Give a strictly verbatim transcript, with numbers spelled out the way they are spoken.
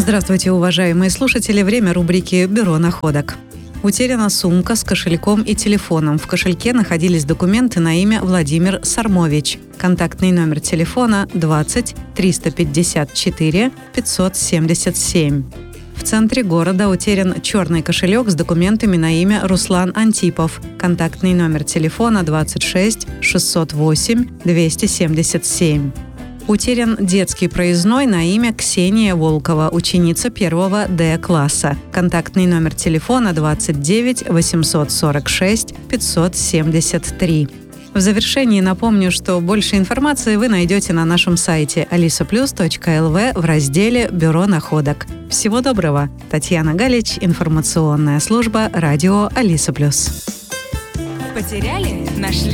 Здравствуйте, уважаемые слушатели. Время рубрики «Бюро находок». Утеряна сумка с кошельком и телефоном. В кошельке находились документы на имя Владимир Сармович. Контактный номер телефона двадцать триста пятьдесят четыре пятьсот семьдесят семь. В центре города утерян черный кошелек с документами на имя Руслан Антипов. Контактный номер телефона двадцать шесть шестьсот восемь двести семьдесят семь. Утерян детский проездной на имя Ксения Волкова, ученица первого Д-класса. Контактный номер телефона двадцать девять восемьсот сорок шесть пятьсот семьдесят три. В завершении напомню, что больше информации вы найдете на нашем сайте алиса плюс точка эл ви в разделе «Бюро находок». Всего доброго! Татьяна Галич, информационная служба радио Алиса плюс. Потеряли? Нашли?